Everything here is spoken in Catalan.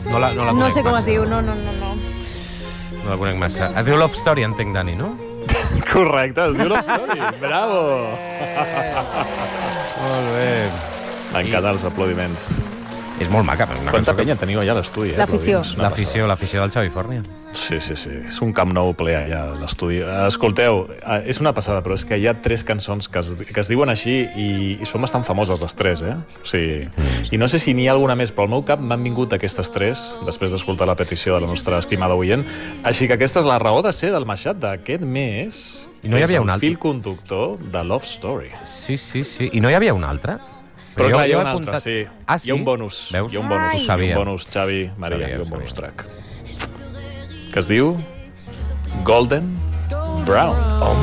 No la conec No sé com es massa. diu, no. No la conec massa. Es diu Love Story, entenc, Dani, no? Correcte, es diu Love Story. Bravo! Molt bé. M'encanten els aplaudiments. És molt maca. Quanta penya teniu allà a l'estudi, L'afició. L'afició del Xavi Fornia. Sí. És un Camp Nou ple allà a l'estudi. Escolteu, és una passada, però és que hi ha 3 cançons que es diuen així i són bastant famoses les 3, eh? O sigui, i no sé si n'hi ha alguna més, però al meu cap m'han vingut aquestes 3 després d'escoltar la petició de la nostra estimada oient. Així que aquesta és la raó de ser del Mashup d'aquest mes. I no hi havia És un el altre? fil conductor de Love Story. Sí. I no hi havia un altre? Però clar, hi ha he un altre, apuntat- sí. Ah, sí? Hi ha un bonus. Veus? Hi ha un bonus. Ho Hi ha sabia. un bonus, Xavi, Maria, hi ha un Ho bonus sabia. track. Que es diu Golden Brown. Oh,